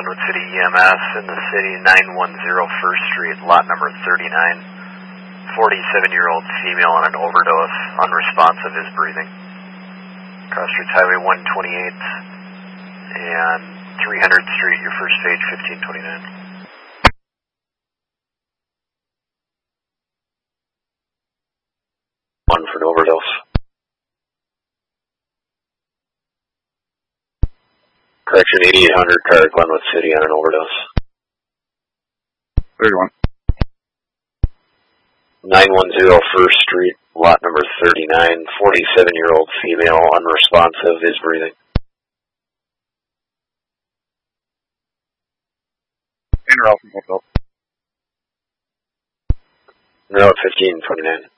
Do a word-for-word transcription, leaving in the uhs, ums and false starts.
Glenwood City E M S in the city, nine one zero First Street, lot number thirty-nine. forty-seven-year-old female on an overdose, unresponsive, is breathing. Cross Streets Highway one twenty-eight and three hundredth Street, your first stage, fifteen twenty-nine. One for an overdose. Correction, eighty-eight hundred car at Glenwood City on an overdose. thirty-one. nine one zero First Street, lot number thirty-nine, forty-seven-year-old female, unresponsive, is breathing. In route from hotel. Route fifteen twenty-nine.